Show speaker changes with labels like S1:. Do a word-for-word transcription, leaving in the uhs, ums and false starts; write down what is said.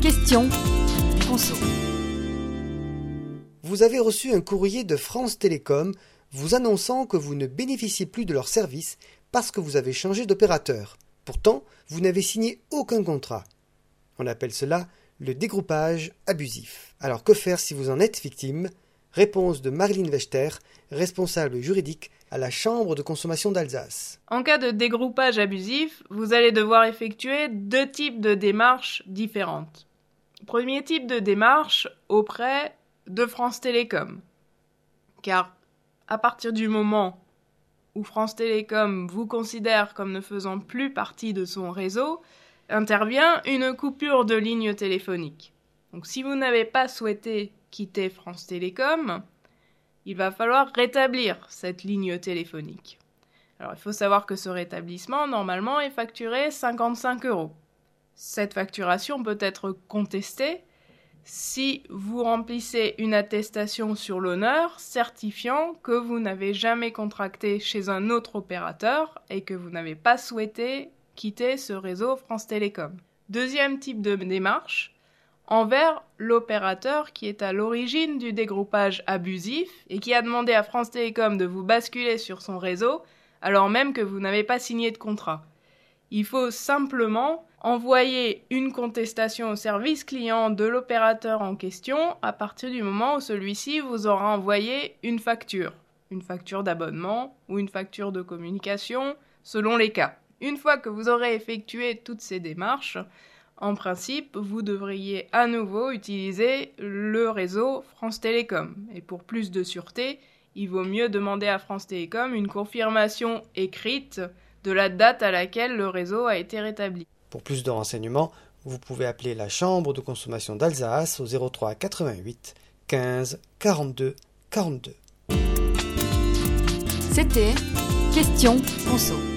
S1: Question Conso.
S2: Vous avez reçu un courrier de France Télécom vous annonçant que vous ne bénéficiez plus de leurs services parce que vous avez changé d'opérateur. Pourtant, vous n'avez signé aucun contrat. On appelle cela le dégroupage abusif. Alors que faire si vous en êtes victime ? Réponse de Marilyn Wechter, responsable juridique à la Chambre de consommation d'Alsace.
S3: En cas de dégroupage abusif, vous allez devoir effectuer deux types de démarches différentes. Premier type de démarche auprès de France Télécom. Car à partir du moment où France Télécom vous considère comme ne faisant plus partie de son réseau, intervient une coupure de ligne téléphonique. Donc si vous n'avez pas souhaité quitter France Télécom, il va falloir rétablir cette ligne téléphonique. Alors il faut savoir que ce rétablissement, normalement, est facturé cinquante-cinq euros. Cette facturation peut être contestée si vous remplissez une attestation sur l'honneur certifiant que vous n'avez jamais contracté chez un autre opérateur et que vous n'avez pas souhaité quitter ce réseau France Télécom. Deuxième type de démarche, envers l'opérateur qui est à l'origine du dégroupage abusif et qui a demandé à France Télécom de vous basculer sur son réseau alors même que vous n'avez pas signé de contrat. Il faut simplement envoyer une contestation au service client de l'opérateur en question à partir du moment où celui-ci vous aura envoyé une facture, une facture d'abonnement ou une facture de communication, selon les cas. Une fois que vous aurez effectué toutes ces démarches, en principe, vous devriez à nouveau utiliser le réseau France Télécom. Et pour plus de sûreté, il vaut mieux demander à France Télécom une confirmation écrite de la date à laquelle le réseau a été rétabli.
S2: Pour plus de renseignements, vous pouvez appeler la Chambre de consommation d'Alsace au zéro trois quatre-vingt-huit quinze quarante-deux quarante-deux.
S1: C'était Question Conso.